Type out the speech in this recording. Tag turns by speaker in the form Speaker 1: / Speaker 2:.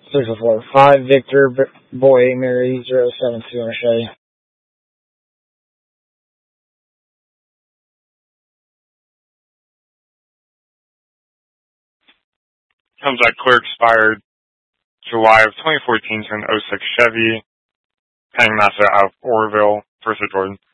Speaker 1: 645 Victor Boy Mary 072 on Shay.
Speaker 2: Comes that clear expired July of 2014 to an '06 Chevy, paying master out of Oroville, first of Jordan.